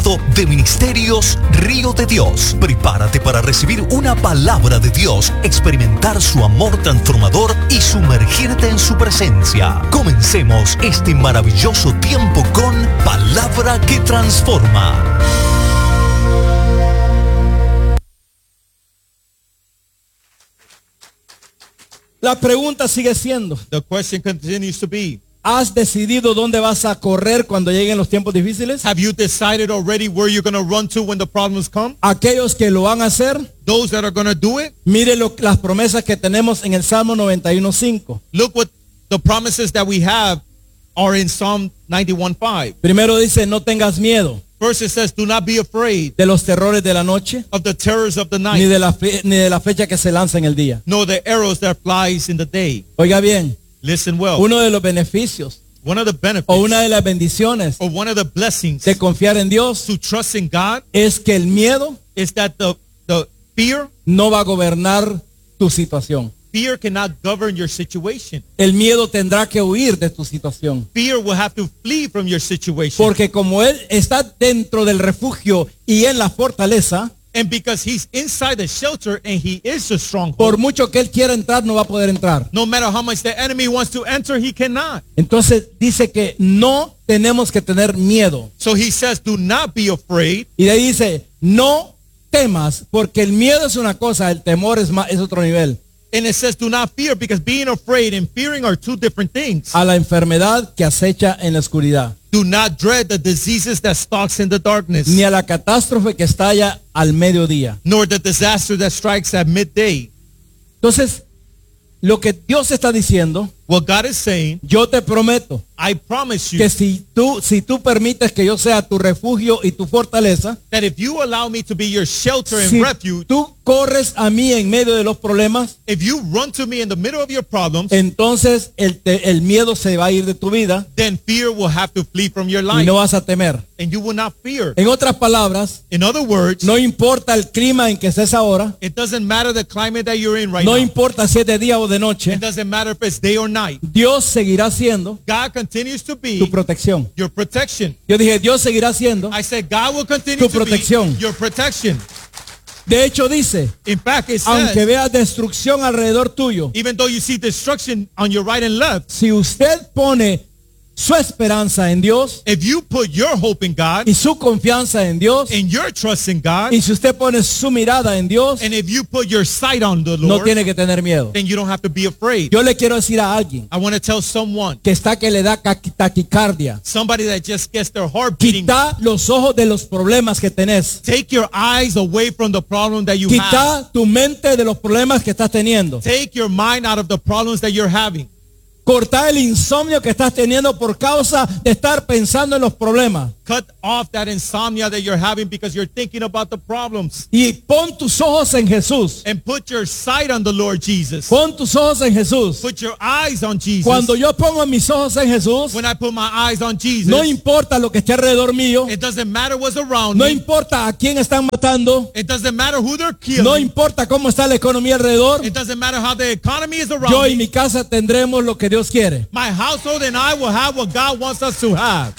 momento de Ministerios Río de Dios. Prepárate para recibir una palabra de Dios, experimentar su amor transformador y sumergirte en su presencia. Comencemos este maravilloso tiempo con Palabra que Transforma. La pregunta sigue siendo, The question continues to be, ¿has decidido dónde vas a correr cuando lleguen los tiempos difíciles? have you decided already where you're going to run to when the problems come? Aquellos que lo van a hacer, Those that are going to do it, mire las promesas que tenemos en el Salmo 91:5. look what the promises that we have are in Psalm 91:5. Primero dice, no tengas miedo First it says, do not be afraid de los terrores de la noche, of the terrors of the ni night, de la fecha que se lanza en el día. nor the arrows that flies in the day. Oiga bien, Listen well. uno de los beneficios One of the benefits o una de las bendiciones or one of the blessings de confiar en Dios to trust in God es que el miedo is that the fear no va a gobernar tu situación. cannot govern your situation. El miedo tendrá que huir de tu situación. Fear will have to flee from your situation. Porque como él está dentro del refugio y en la fortaleza, And because he's inside the shelter and he is the stronghold, por mucho que él quiera entrar, no va a poder entrar. no matter how much the enemy wants to enter, he cannot. Entonces dice que no tenemos que tener miedo. So he says, do not be afraid. Y de ahí dice, no temas, porque el miedo es una cosa, el temor es otro nivel. And it says, do not fear, because being afraid and fearing are two different things. A la enfermedad que acecha en la oscuridad, Do not dread the diseases that stalks in the darkness, ni a la catástrofe que estalla al mediodía. nor the disaster that strikes at midday. Entonces, lo que Dios está diciendo, What God is saying, yo te prometo I promise you que si tú permites que yo sea tu refugio y tu fortaleza, that if you allow me to be your shelter and si refuge, tú corres a mí en medio de los problemas, if you run to me in the middle of your problems, entonces el miedo se va a ir de tu vida then fear will have to flee from your y life, no vas a temer. and you will not fear. En otras palabras, In other words, no importa el clima en que estés ahora, it doesn't matter the climate that you're in right no now. importa si es de día o de noche, It doesn't matter if it's day or night. Dios seguirá siendo God continues to tu be protección. your protection. Yo dije, Dios seguirá siendo. I said God will continue Tu to protección. be your protection. De hecho dice, In fact, it aunque says, veas destrucción alrededor tuyo, even though you see destruction on your right and left, si usted pone su esperanza en Dios if you put your hope in God y su confianza en Dios, and your trust in God, y si usted pone su mirada en Dios, and if you put your sight on the no Lord, tiene que tener miedo. then you don't have to be afraid. Yo le quiero decir a alguien I want to tell someone, que le da taquicardia, somebody that just gets their heart beating, quita los ojos de los problemas que tenés. take your eyes away from the problem that you have. Quita tu mente de los problemas que estás teniendo. Take your mind out of the problems that you're having. Corta el insomnio que estás teniendo por causa de estar pensando en los problemas. Cut off that insomnia that you're having because you're thinking about the problems. Y pon tus ojos en Jesús. And put your sight on the Lord Jesus. Pon tus ojos en Jesús. Put your eyes on Jesus. Cuando yo pongo mis ojos en Jesús, When I put my eyes on Jesus, no importa lo que esté alrededor mío, it doesn't matter what's around no me. importa a quién están matando, It doesn't matter who they're killing. no importa cómo está la economía alrededor, It doesn't matter how the economy is around yo y me. mi casa tendremos lo que Dios quiere. My household and I will have what God wants us to have.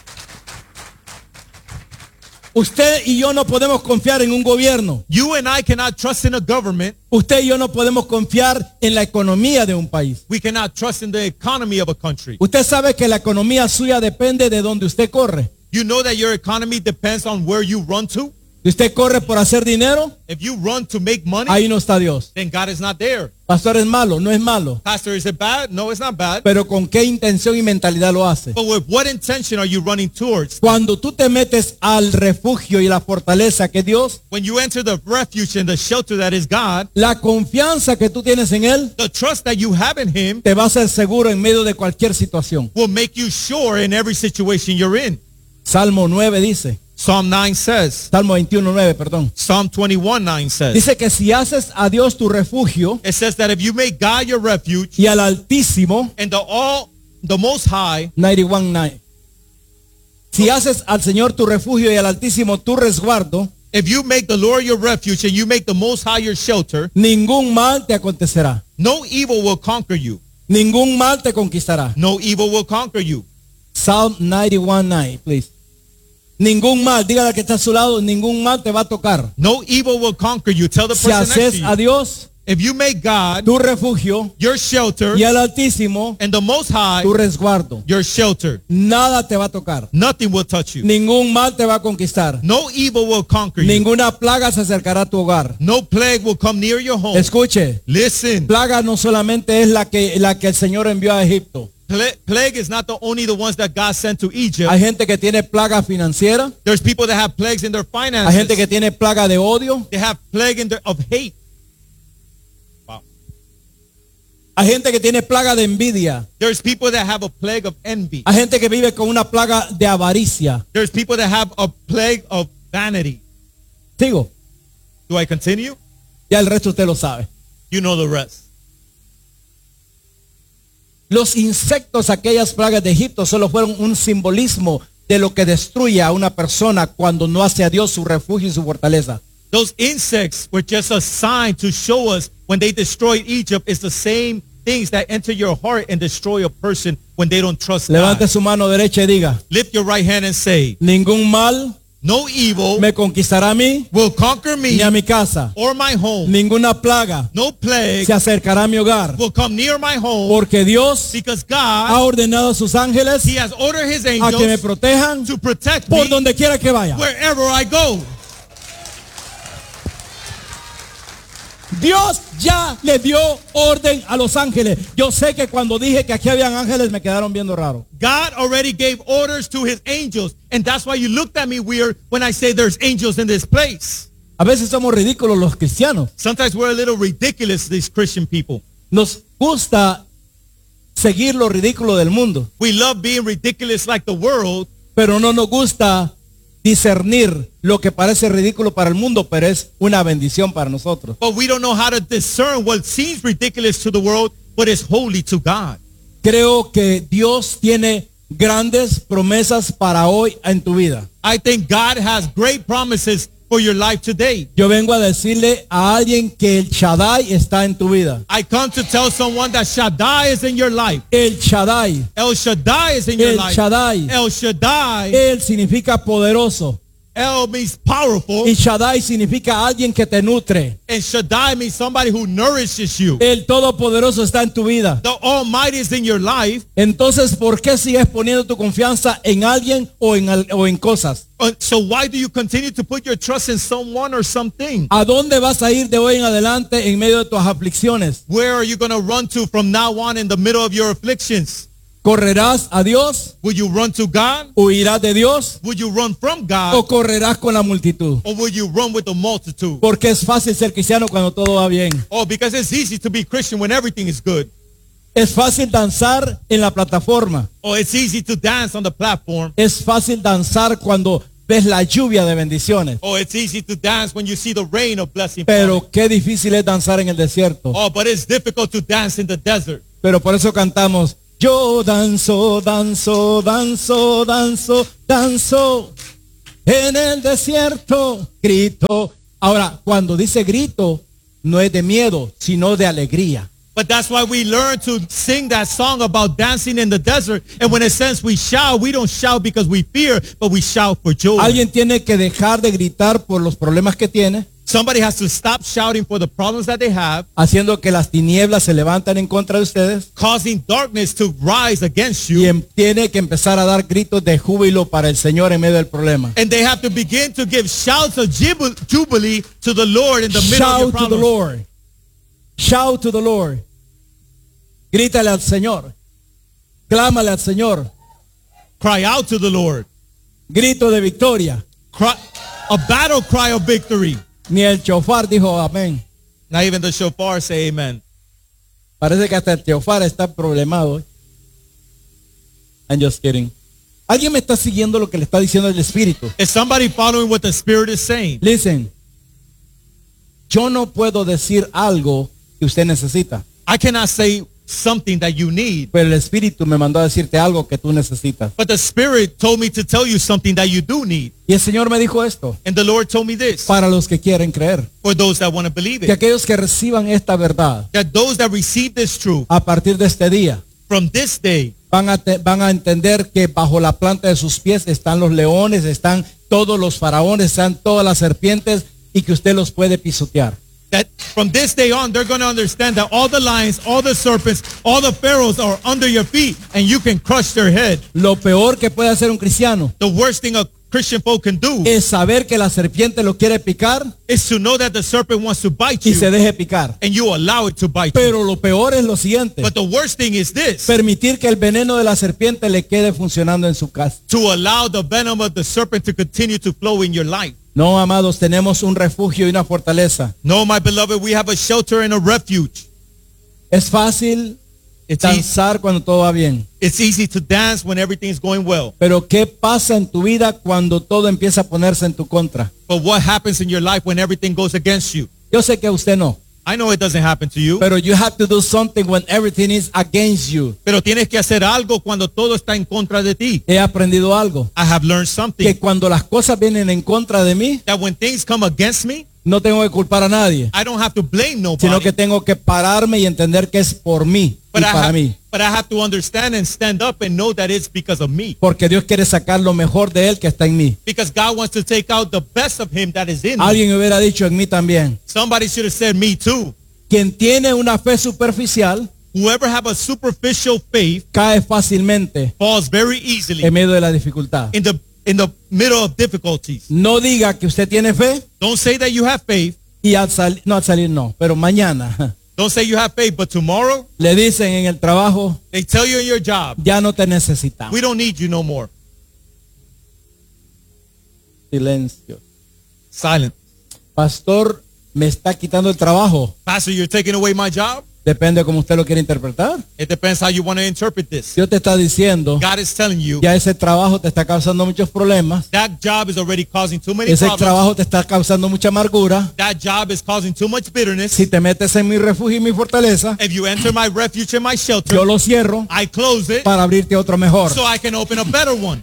Usted y yo no podemos confiar en un gobierno. You and I cannot trust in a government. Usted y yo no podemos confiar en la economía de un país. We cannot trust in the economy of a country. Usted sabe que la economía suya depende de donde usted corre. You know that your economy depends on where you run to. Si usted corre por hacer dinero, If you run to make money, ahí no está Dios. then God is not there. Pastor, es malo, no es malo. Pastor, is it bad? No, it's not bad. Pero ¿con qué intención y mentalidad lo hace? But with what intention are you running towards? Cuando tú te metes al refugio y la fortaleza que es Dios, When you enter the refuge and the shelter that is God, la confianza que tú tienes en Él the trust that you have in Him te va a hacer seguro en medio de cualquier situación. will make you sure in every situation you're in. Salmo 9 dice, Psalm 9 says, Salmo 21:9, perdón. Psalm 21:9 says, Dice que si haces a Dios tu refugio it says that if you make God your refuge y al Altísimo, and the Most High, 91:9. Si haces al Señor tu refugio y al Altísimo tu resguardo, if you make the Lord your refuge and you make the Most High your shelter, ningún mal te acontecerá. no evil will conquer you. Ningún mal te conquistará. No evil will conquer you. Psalm 91:9, please. Ningún mal, dígale al que está a su lado, ningún mal te va a tocar. No evil will conquer you. Tell the Si person next to haces you. a Dios If you make God tu refugio your shelter y al Altísimo and the Most High tu resguardo, your shelter, nada te va a tocar. nothing will touch you. Ningún mal te va a conquistar. No evil will conquer you. Ninguna plaga se acercará a tu hogar. No plague will come near your home. Escuche, Listen, plaga no solamente es la que el Señor envió a Egipto. plague is not only the ones that God sent to Egypt. Hay gente que tiene plaga financiera. There's people that have plagues in their Hay finances. gente que tiene plaga de odio. They have plague of hate. Hay gente que tiene plaga de envidia. There's people that have a plague of envy. Hay gente que vive con una plaga de avaricia. There's people that have a plague of vanity. Sigo, Do I continue? ya el resto usted lo sabe. You know the rest. Los insectos, aquellas plagas de Egipto, solo fueron un simbolismo de lo que destruye a una persona cuando no hace a Dios su refugio y su fortaleza. Those insects were just a sign to show us when they destroyed Egypt. It's the same things that enter your heart and destroy a person when they don't trust Levante God. su mano derecha y diga, Lift your right hand and say, ningún mal no evil me conquistará a mí will conquer me ni a mi casa. or my home. Ninguna plaga No plague se acercará a mi hogar. will come near my home Porque Dios because ha God, ordenado a sus ángeles He has ordered His a que me angels protejan to protect por me donde quiera que vaya. wherever I go. Dios ya le dio orden a los ángeles. Yo sé que cuando dije que aquí habían ángeles me quedaron viendo raro. God already gave orders to His angels, and that's why you looked at me weird when I say there's angels in this place. A veces somos ridículos los cristianos. Sometimes we're a little ridiculous, these Christian people. Nos gusta seguir lo ridículo del mundo, We love being ridiculous like the world, pero no nos gusta discernir lo que parece ridículo para el mundo, pero es una bendición para nosotros. but we don't know how to discern what seems ridiculous to the world, but is holy to God. Creo que Dios tiene grandes promesas para hoy en tu vida. I think God has great promises for your life today. Yo vengo a decirle a alguien que el Shaddai está en tu vida. I come to tell someone that Shaddai is in your life. El Shaddai. El Shaddai is in your El life. Shaddai. El Shaddai. Él significa poderoso. El means powerful. Y Shaddai significa alguien que te nutre. And Shaddai means somebody who nourishes you. El Todopoderoso está en tu vida. The Almighty is in your life. Entonces, ¿por qué sigues poniendo tu confianza en alguien o en cosas? So why do you continue to put your trust in someone or something? ¿A dónde vas a ir de hoy en adelante en medio de tus aflicciones? Where are you going to run to from now on in the middle of your afflictions? ¿Correrás a Dios? Will you run to God? ¿Huirás de Dios? Will you run from ¿O God? correrás con la multitud? Or will you run with the multitude? Porque es fácil ser cristiano cuando todo va bien. Oh, because it's easy to be Christian when everything is good. Es fácil danzar en la plataforma. Oh, it's easy to dance on the platform. Es fácil danzar cuando ves la lluvia de bendiciones. Oh, it's easy to dance when you see the rain of blessing. Pero qué difícil es danzar en el desierto. Oh, but it's difficult to dance in the desert. Pero por eso cantamos, yo danzo, danzo, danzo, danzo, danzo en el desierto, grito. Ahora, cuando dice grito, no es de miedo, sino de alegría. But that's why we learn to sing that song about dancing in the desert. And when it says we shout, we don't shout because we fear, but we shout for joy. Alguien tiene que dejar de gritar por los problemas que tiene, Somebody has to stop shouting for the problems that they have, haciendo que las tinieblas se levanten en contra de ustedes, causing darkness to rise against y you. tiene que empezar a dar gritos de júbilo para el Señor en medio del problema. And they have to begin to give shouts of jubilee to the Lord in the middle of your Shout to the problems. Lord. Shout to the Lord. Grítale al Señor. Clámale al Señor. Cry out to the Lord. Grito de victoria. Cry, a battle cry of victory. Ni el chofar dijo amén. Not even the shofar say amen. Parece que hasta el chofar está problemado. I'm just kidding. ¿Alguien me está siguiendo lo que le está diciendo el Espíritu? Is somebody following what the Spirit is saying? Listen. Yo no puedo decir algo que usted necesita, I cannot say something that you need, pero el Espíritu me mandó a decirte algo que tú necesitas. but the Spirit told me to tell you something that you do need. Y el Señor me dijo esto, And the Lord told me this, para los que quieren creer, for those that want to believe que it, aquellos que reciban esta verdad that those that receive this truth a partir de este día from this day van a entender que bajo la planta de sus pies están los leones, están todos los faraones, están todas las serpientes y que usted los puede pisotear. That from this day on, they're going to understand that all the lions, all the serpents, all the pharaohs are under your feet and you can crush their head. Lo peor que puede hacer un cristiano The worst thing a Christian folk can do es saber que la serpiente lo quiere picar is to know that the serpent wants to bite y se you deje picar. and you allow it to bite you. Pero lo peor es lo siguiente: But the worst thing is this, permitir que el veneno de la serpiente le quede funcionando en su casa. to allow the venom of the serpent to continue to flow in your life. No, amados, tenemos un refugio y una fortaleza. No, my beloved, we have a shelter and a refuge. Es fácil danzar cuando todo va bien. It's easy to dance when everything's going well. Pero ¿qué pasa en tu vida cuando todo empieza a ponerse en tu contra? But what happens in your life when everything goes against you? Yo sé que a usted no. I know it doesn't happen to you. Pero you have to do something when everything is against you. Pero tienes que hacer algo cuando todo está en contra de ti. He aprendido algo. I have learned something. Que cuando las cosas vienen en contra de mí, That when things come against me, no tengo que culpar a nadie, I don't have to blame nobody. sino que tengo que pararme y entender que es por mí y para mí. But I have to understand and stand up and know that it's because of me. Porque Dios quiere sacar lo mejor de Él que está en mí. Because God wants to take out the best of him that is in me. Alguien hubiera dicho en mí también. Somebody should have said me too. Quien tiene una fe superficial Whoever have a superficial faith cae fácilmente falls very easily en medio de la dificultad. in the middle of difficulties. No diga que usted tiene fe Don't say that you have faith. y al salir no, pero mañana Don't say you have faith, but tomorrow le dicen en el trabajo, they tell you in your job, ya no te necesitamos. we don't need you no more. Silencio. Silent. Pastor, me está quitando el trabajo. Pastor, you're taking away my job? Depende de cómo usted lo quiere interpretar. It depends how you want to interpret this. Dios te está diciendo, God is telling you ya ese trabajo te está causando muchos problemas. that job is already causing too many Ese problems. trabajo te está causando mucha amargura. That job is causing too much bitterness. Si te metes en mi refugio y mi fortaleza, If you enter my refuge and my shelter, yo lo cierro I close it para abrirte otro mejor. so I can open a better one.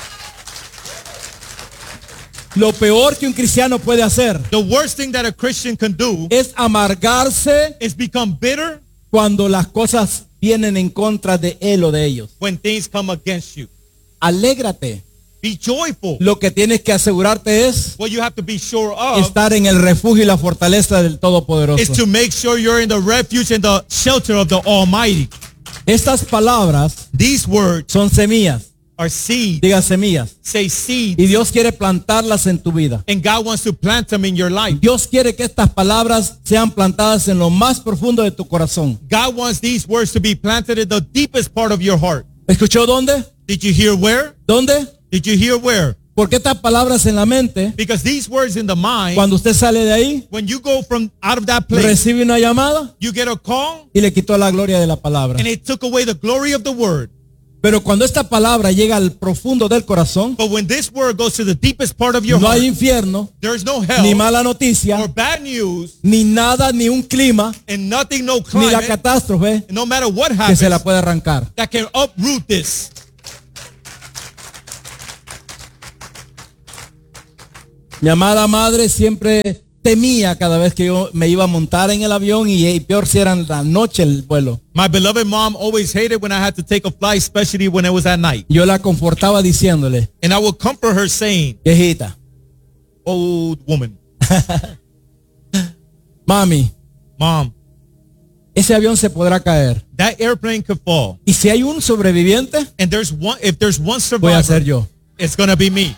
Lo peor que un cristiano puede hacer The worst thing that a Christian can do es amargarse is become bitter cuando las cosas vienen en contra de él o de ellos. when things come against you. Alégrate. Be joyful. Lo que tienes que asegurarte es What you have to be sure of estar en el refugio y la fortaleza del is Todopoderoso. to make sure you're in the refuge and the shelter of the Almighty. Estas palabras These words son semillas. are seeds. Diga semillas. Say seeds. Y Dios quiere plantarlas en tu vida. And God wants to plant them in your life. Dios quiere que estas palabras sean plantadas en lo más profundo de tu corazón. God wants these words to be planted in the deepest part of your heart. ¿Escuchó dónde? Did you hear where? ¿Dónde? Did you hear where? Porque estas palabras en la mente, Because these words in the mind, cuando usted sale de ahí, when you go from out of that place, recibe una llamada you get a call y le quitó la gloria de la palabra. and it took away the glory of the word. Pero cuando esta palabra llega al profundo del corazón, But when this word goes to the deepest part of your no heart, hay infierno, there's no hell ni mala noticia, or bad news ni nada, ni un clima, and nothing, no ni la climate, catástrofe no matter what que happens, se la puede arrancar. that can uproot this. Mi amada madre siempre temía cada vez que yo me iba a montar en el avión y peor si era en la noche el vuelo. My beloved mom always hated when I had to take a flight, especially when it was at night. Yo la confortaba diciéndole, And I would comfort her saying, viejita, old woman, mami, mom, ese avión se podrá caer. that airplane could fall. Y si hay un sobreviviente, And if there's one voy a ser survivor, yo. it's going to be me.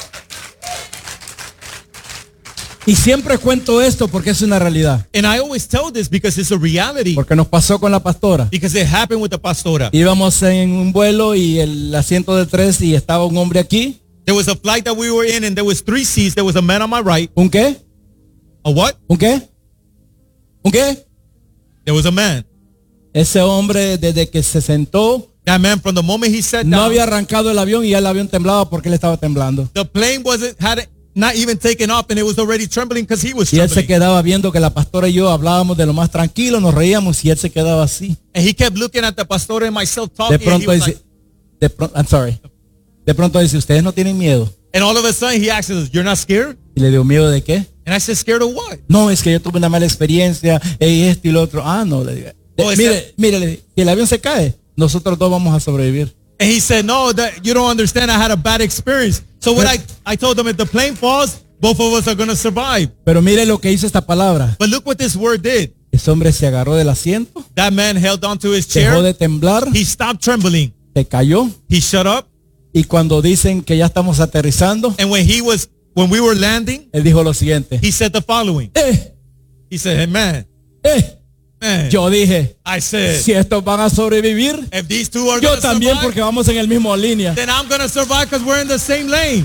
Y siempre cuento esto porque es una realidad. And I always tell this because it's a reality. Porque nos pasó con la pastora. Because it happened with the pastora. Íbamos en un vuelo y el asiento de 3 y estaba un hombre aquí. There was a flight that we were in and there was 3 seats. There was a man on my right. ¿Un qué? A what? ¿Un qué? ¿Un qué? There was a man. Ese hombre desde que se sentó That man, from the moment he sat no down, había arrancado el avión y ya el avión temblaba porque él estaba temblando. the plane had not even taken off and it was already trembling because he was Y él se trembling. quedaba viendo que la pastora y yo hablábamos de lo más tranquilo, nos reíamos y él se quedaba así. And he kept looking at the pastor and myself De talking. And, he pronto was dice, like, I'm sorry. De pronto dice, ¿ustedes no tienen miedo? and all of a sudden he asks us, "You're not scared?" Y le digo, ¿miedo de qué? And I said, "Scared of what?" No, es que yo tuve una mala experiencia, y esto y lo otro. Ah, no, le digo. Oh, Mire, le dije, si el avión se cae, nosotros dos vamos a sobrevivir. And he said, no, that you don't understand. I had a bad experience. So what I told him, if the plane falls, both of us are going to survive. Pero mire lo que hizo esta palabra. But look what this word did. Ese hombre se agarró del asiento, That man held on to his dejó de chair. temblar, He stopped trembling. se cayó. He shut up. Y cuando dicen que ya estamos aterrizando, And when we were landing, él dijo lo siguiente. he said the following. He said, hey, man, Yo dije, I said, si estos van a sobrevivir, if these two are yo going to también, survive, porque vamos en el mismo línea. then I'm going to survive because we're in the same lane.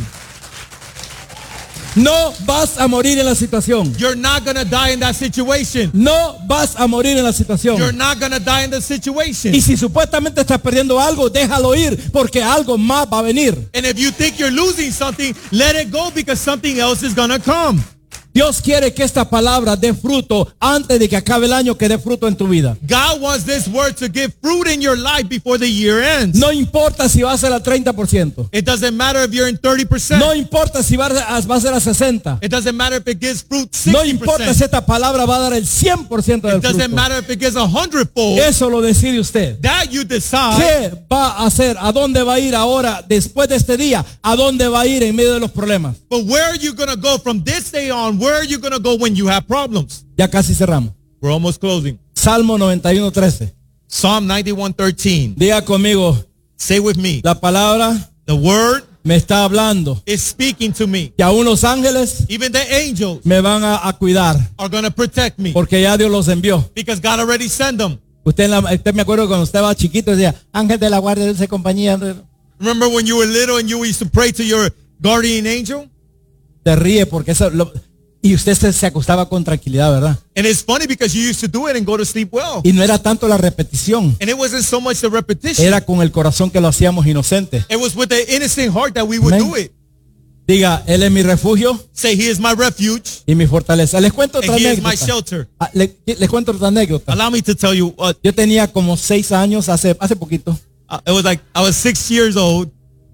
No vas a morir en la situación. You're not going to die in that situation. No vas a morir en la situación. You're not going to die in the situation. Y si supuestamente estás perdiendo algo, déjalo ir, porque algo más va a venir. And if you think you're losing something, let it go because something else is going to come. Dios quiere que esta palabra dé fruto antes de que acabe el año, que dé fruto en tu vida. God wants this word to give fruit in your life before the year ends. No importa si va a ser al 30%. It doesn't matter if you're in 30%. No importa si va a ser a 60%. It doesn't matter if it gives fruit 60%. No importa si esta palabra va a dar el 100% del It doesn't fruto. matter if it gives 100-fold. Eso lo decide usted. That you decide. ¿Qué va a hacer? ¿A dónde va a ir ahora, después de este día? ¿A dónde va a ir en medio de los problemas? But where are you going to go from this day on? Where are you going to go when you have problems? Ya casi cerramos. We're almost closing. Salmo 91:13. Psalm 91:13. Diga conmigo, Say with me. la palabra The word me está hablando is speaking to me. que aún los ángeles Even the angels me van a cuidar, are going to protect me porque ya Dios los envió. because God already sent them. Usted me acuerdo que cuando usted estaba chiquito decía, ángel de la guardia de dulce compañía. Remember when you were little and you used to pray to your guardian angel? Te ríe porque y usted se acostaba con tranquilidad, ¿verdad? And it's funny because you used to do it and go to sleep well. Y no era tanto la repetición, And it wasn't so much the repetition. era con el corazón que lo hacíamos inocente. It was with the innocent heart that we would Amen. do it. Diga, Él es mi refugio Say, he is my refuge y mi fortaleza. Les cuento otra and he is my anécdota. shelter. Les cuento otra anécdota. Allow me to tell you, Yo tenía como 6 años, hace poquito. it was like I was 6 years old.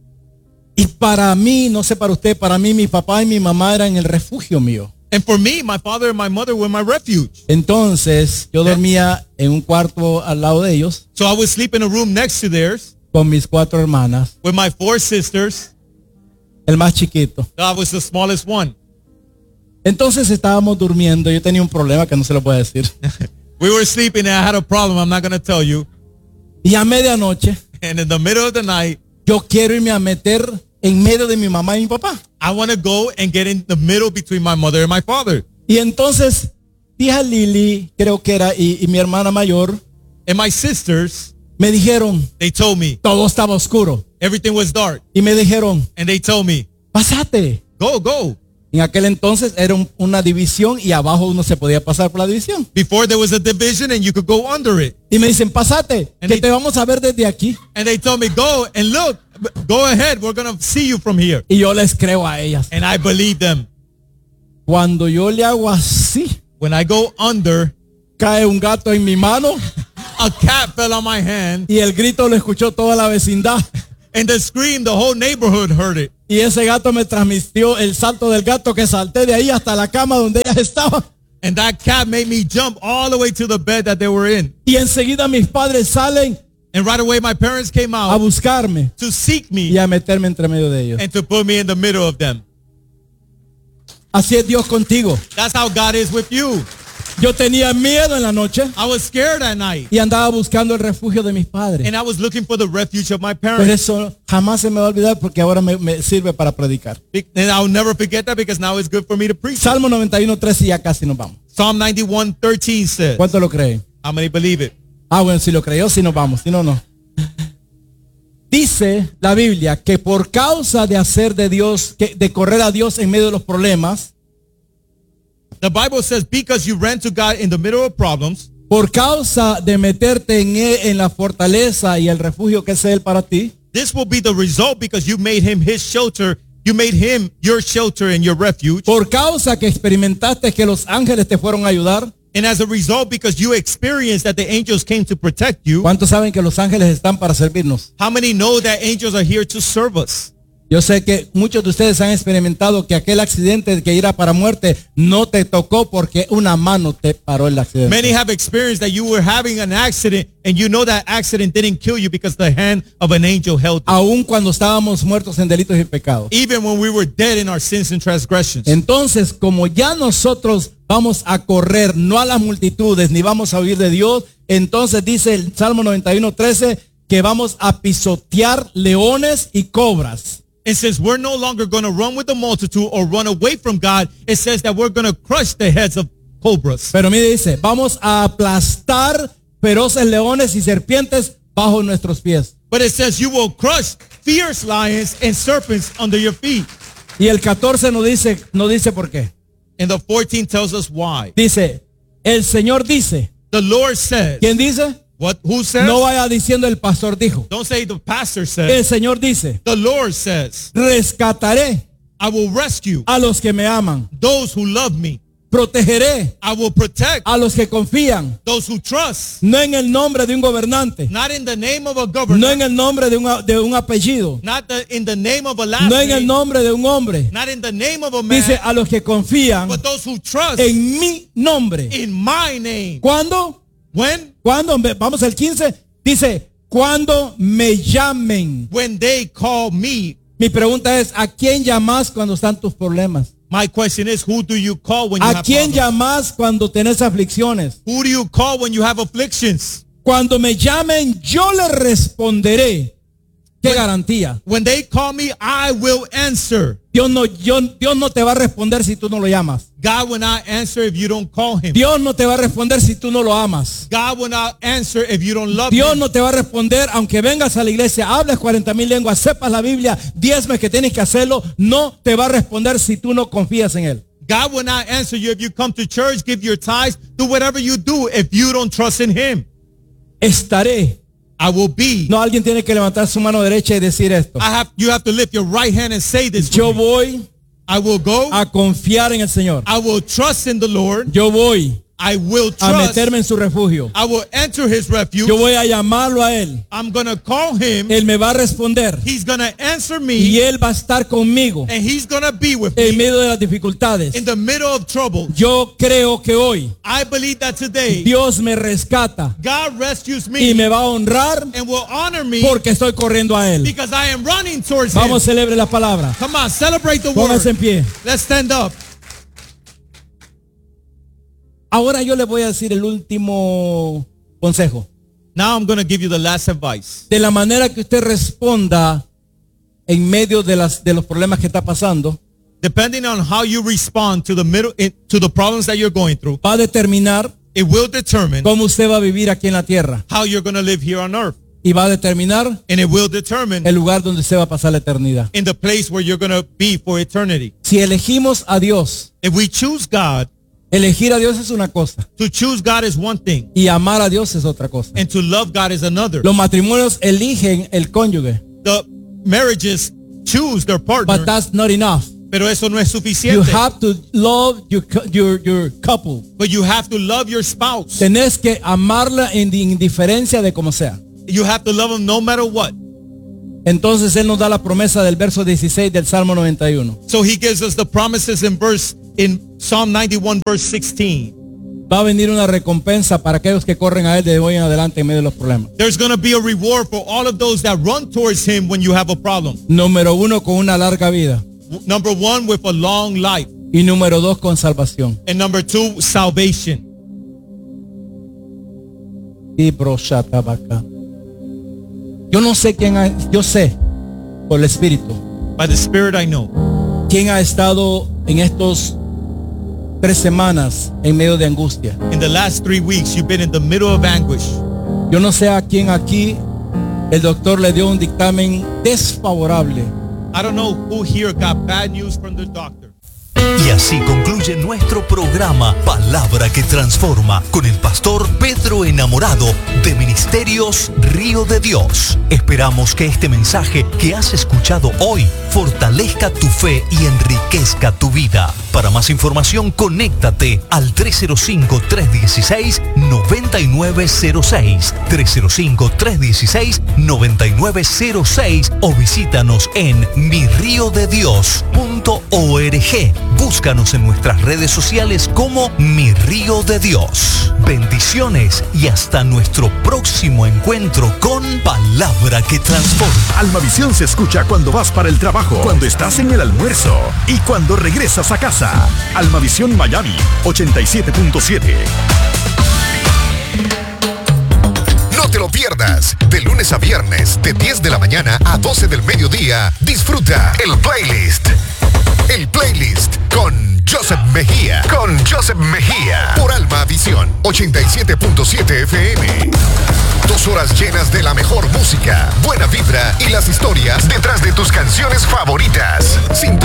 Y para mí, no sé para usted, para mí mi papá y mi mamá eran el refugio mío. And for me, my father and my mother were my refuge. Entonces, yo dormía en un cuarto al lado de ellos So I would sleep in a room next to theirs con mis 4 hermanas, with my 4 sisters. el más chiquito. I was the smallest one. Entonces estábamos durmiendo, yo tenía un problema que no se lo puedo decir. We were sleeping and I had a problem I'm not going to tell you. Y a medianoche, And in the middle of the night, yo quiero irme a meter en medio de mi mamá y mi papá. I want to go and get in the middle between my mother and my father. Y entonces, tía Lili, creo que era, y mi hermana mayor, And my sisters, me dijeron, they told me todo estaba oscuro. everything was dark. Y me dijeron, And they told me, pásate. go. En aquel entonces era una división y abajo uno se podía pasar por la división. Before there was a division and you could go under it. Y me dicen, pásate, que te vamos a ver desde aquí. And they told me, go and look, go ahead. We're going to see you from here. Y yo les creo a ellas. And I believe them. Cuando yo le hago así, When I go under, cae un gato en mi mano a cat fell on my hand y el grito lo escuchó toda la vecindad. and the scream, the whole neighborhood heard it. Y ese gato me transmitió el salto del gato que salté de ahí hasta la cama donde ellas estaban. And that cat made me jump all the way to the bed that they were in. Y enseguida mis padres salen And right away my parents came a out buscarme to seek y me a meterme entre medio de ellos. and to put me in the middle of them. Así es Dios contigo. That's how God is with you. Yo tenía miedo en la noche I was scared at night. y andaba buscando el refugio de mis padres. And I was looking for the refuge of my Pero parents. eso jamás se me va a olvidar porque ahora me sirve para predicar. And I'll never forget that because now it's good for me to preach. Salmo 91:13 y ya casi nos vamos. Psalm 91:13 says, ¿Cuánto lo creen? how many believe it? Bueno, si lo creyó, si nos vamos, si no, no. Dice la Biblia que por causa de hacer de Dios, de correr a Dios en medio de los problemas, The Bible says because you ran to God in the middle of problems, por causa de meterte en la fortaleza y el refugio que es Él para ti, this will be the result because you made him his shelter. You made him your shelter and your refuge. por causa que experimentaste que los ángeles te fueron a ayudar. And as a result, because you experienced that the angels came to protect you. ¿Cuántos saben que los ángeles están para servirnos? How many know that angels are here to serve us? Yo sé que muchos de ustedes han experimentado que aquel accidente que irá para muerte no te tocó porque una mano te paró el accidente. Many have experienced that you were having an accident and you know that accident didn't kill you because the hand of an angel held you. Aun cuando estábamos muertos en delitos y pecados. Even when we were dead in our sins and transgressions. Entonces, como ya nosotros vamos a correr no a las multitudes ni vamos a huir de Dios, entonces dice el Salmo 91:13 que vamos a pisotear leones y cobras. And since we're no longer going to run with the multitude or run away from God, it says that we're going to crush the heads of cobras. Pero mire, dice, vamos a aplastar feroces leones y serpientes bajo nuestros pies. But it says you will crush fierce lions and serpents under your feet. Y el 14 no dice por qué. And the 14 tells us why. Dice, el Señor dice. The Lord says. ¿Quién dice? What? Who says? No vaya diciendo el pastor dijo. Don't say the pastor says. El Señor dice. The Lord says. Rescataré. I will rescue. A los que me aman. Those who love me. Protegeré. I will protect. A los que confían. Those who trust. No en el nombre de un gobernante. Not in the name of a governor. No en el nombre de un apellido. Not in the name of a last no en name. el nombre de un hombre. Not in the name of a man. Dice a los que confían. But those who trust. En mi nombre. In my name. ¿Cuándo? When? ¿Cuándo? Vamos al 15. Dice, cuando me llamen. When they call me. Mi pregunta es, ¿a quién llamas cuando están tus problemas? My question is, who do you call when you have ¿A quién problems? llamas cuando tenés aflicciones? Who do you call when you have afflictions? Cuando me llamen, yo les responderé. ¿Qué garantía? When they call me, I will answer. Dios no te va a responder si tú no lo llamas. God will not answer if you don't call him. Dios no te va a responder si tú no lo amas. God will not answer if you don't love Dios him. no te va a responder aunque vengas a la iglesia, hables 40,000 lenguas, sepas la Biblia, diezmes que tienes que hacerlo. No te va a responder si tú no confías en él. God will not answer you if you come to church, give your tithes, do whatever you do if you don't trust in him. Estaré. I will be. No, alguien tiene que levantar su mano derecha y decir esto. You have to lift your right hand and say this. Yo voy I will go a confiar en el Señor. I will trust in the Lord. Yo voy I will a trust. meterme en su refugio. I will enter his refuge. Yo voy a llamarlo a él. I'm going to call him. Él me va a responder. He's going to answer me. Y él va a estar conmigo And he's going to be with en me medio de las dificultades. in the middle of trouble. Yo creo que hoy I believe that today Dios me rescata God rescues y me me va a honrar and will honor me porque estoy corriendo a él. because I am running towards him. Vamos, celebre la palabra. Come on, celebrate the Pónganse en word. pie. Let's stand up. Ahora yo le voy a decir el último consejo. Now I'm going to give you the last advice. De la manera que usted responda en medio de los problemas que está pasando, Depending on how you respond to the problems that you're going through, va a determinar it will determine cómo usted va a vivir aquí en la tierra. how you're going to live here on earth. Y va a determinar And it will determine el lugar donde usted va a pasar la eternidad. in the place where you're going to be for eternity. Si elegimos a Dios, If we choose God, elegir a Dios es una cosa to choose God is one thing, y amar a Dios es otra cosa. and to love God is another. Los matrimonios eligen el cónyuge, The marriages choose their partner, but that's not enough. pero eso no es You suficiente. have to love your couple. But you have to love your spouse. Tenés que amarla en indiferencia de como sea. You have to love them no matter what. Entonces Él nos da la promesa del verso 16 del Salmo 91. So he gives us the promises in Psalm 91 verse 16. Va a venir una recompensa para aquellos que corren a Él de hoy en adelante en medio de los problemas. There's going to be a reward for all of those that run towards him when you have a problem. Número 1, con una larga vida. Number 1, with a long life. Y número 2, con salvación. And number 2, salvation. Y broshatabaca. Yo no sé yo sé por el Espíritu By the Spirit I know. quién ha estado en estos 3 semanas en medio de angustia. In the last 3 weeks, you've been in the middle of anguish. Yo no sé a quién aquí el doctor le dio un dictamen desfavorable. I don't know who here got bad news from the doctor. Y así concluye nuestro programa Palabra que Transforma con el pastor Pedro Enamorado de Ministerios Río de Dios. Esperamos que este mensaje que has escuchado hoy fortalezca tu fe y enriquezca tu vida. Para más información, conéctate al 305-316-9906, 305-316-9906 o visítanos en mirriodedios.org. Búscanos en nuestras redes sociales como Mi Río de Dios. Bendiciones y hasta nuestro próximo encuentro con Palabra que Transforma. Almavisión se escucha cuando vas para el trabajo, cuando estás en el almuerzo y cuando regresas a casa. Almavisión Miami 87.7. No te lo pierdas. De lunes a viernes, de 10 de la mañana a 12 del mediodía, disfruta el playlist. El playlist con Joseph Mejía. Por Almavisión 87.7 FM. 2 horas llenas de la mejor música, buena vibra y las historias detrás de tus canciones favoritas.